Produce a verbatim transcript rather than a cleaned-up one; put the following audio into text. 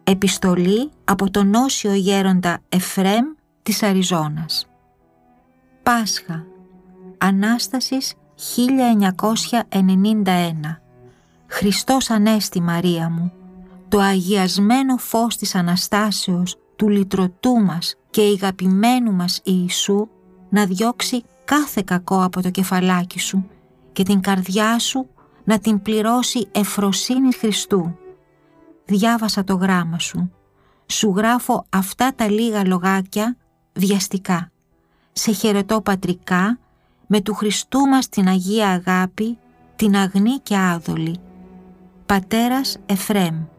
Επιστολή από τον Όσιο Γέροντα Εφραίμ της Αριζόνας. Πάσχα, Ανάστασης χίλια εννιακόσια ενενήντα ένα. Χριστός Ανέστη Μαρία μου, το αγιασμένο φως της Αναστάσεως του λυτρωτού μας και αγαπημένου μας Ιησού να διώξει κάθε κακό από το κεφαλάκι σου και την καρδιά σου να την πληρώσει ευφροσύνης Χριστού. Διάβασα το γράμμα σου. Σου γράφω αυτά τα λίγα λογάκια βιαστικά. Σε χαιρετώ πατρικά με του Χριστού μας την Αγία Αγάπη, την αγνή και άδολη. Πατέρας Εφραίμ.